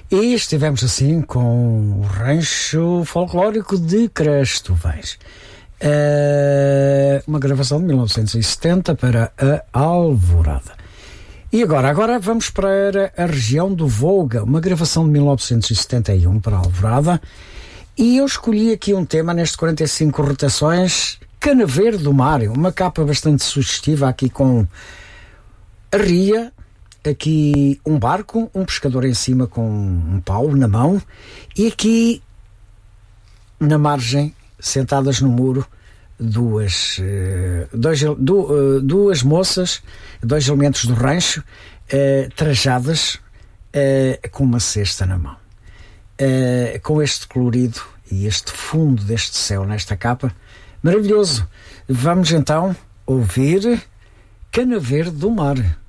E estivemos assim com o Rancho Folclórico de Crestuvães. Uma gravação de 1970 para a Alvorada. E agora vamos para a região do Volga, uma gravação de 1971 para a Alvorada. E eu escolhi aqui um tema neste 45 rotações, Cana Verde do Mar, uma capa bastante sugestiva aqui com a ria, aqui um barco, um pescador em cima com um pau na mão e aqui na margem, sentadas no muro, duas moças, dois elementos do rancho, trajadas com uma cesta na mão. Com este colorido e este fundo deste céu nesta capa, maravilhoso. Vamos então ouvir Cana Verde do Mar.